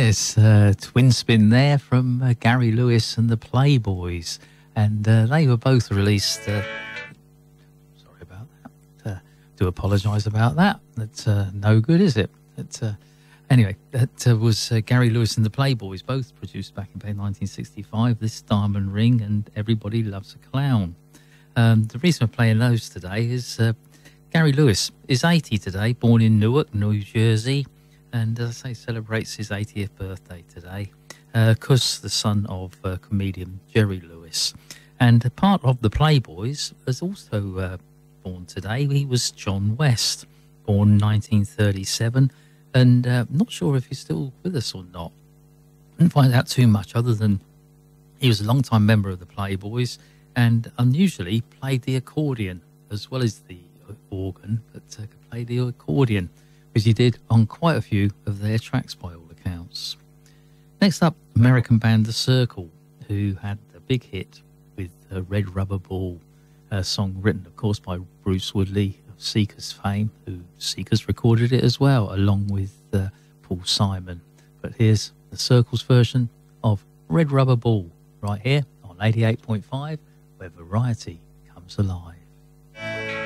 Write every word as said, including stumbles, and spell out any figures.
Yes, uh, twin spin there from uh, Gary Lewis and the Playboys, and uh, they were both released. Uh, sorry about that. Uh, do apologise about that. That's uh, no good, is it? That, uh, anyway, that uh, was uh, Gary Lewis and the Playboys, both produced back in nineteen sixty-five. This Diamond Ring and Everybody Loves a Clown. Um, the reason we're playing those today is uh, Gary Lewis is eighty today, born in Newark, New Jersey. And as I say, celebrates his eightieth birthday today, because uh, the son of uh, comedian Jerry Lewis. And part of the Playboys was also uh, born today. He was John West, born nineteen thirty-seven, and uh, not sure if he's still with us or not. Didn't find out too much other than he was a long-time member of the Playboys and unusually played the accordion as well as the organ, but uh, could play the accordion, as he did on quite a few of their tracks by all accounts. Next up, American band The Circle, who had a big hit with uh, Red Rubber Ball, a song written, of course, by Bruce Woodley of Seekers fame, who Seekers recorded it as well, along with uh, Paul Simon. But here's The Circle's version of Red Rubber Ball, right here on eighty-eight point five, where variety comes alive.